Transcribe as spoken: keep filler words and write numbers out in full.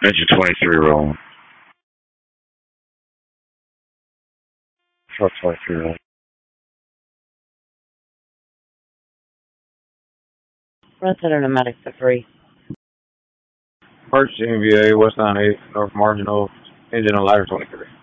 Engine twenty-three rolling. Truck twenty-three rolling. Front center pneumatic to three. Purchase M V A, West nine eighth, North Marginal, engine on ladder twenty-three.